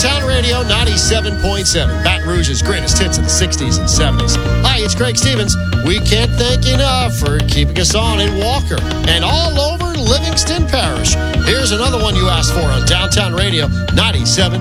Downtown Radio 97.7. Baton Rouge's greatest hits of the 60s and 70s. Hi, it's Craig Stevens. We can't thank you enough for keeping us on in Walker and all over Livingston Parish. Here's another one you asked for on Downtown Radio 97.7.